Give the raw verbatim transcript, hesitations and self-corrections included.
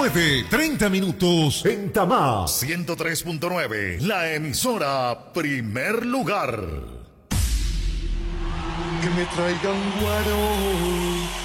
nueve treinta minutos en Tamá. ciento tres punto nueve, la emisora primer lugar. Que me traigan guaro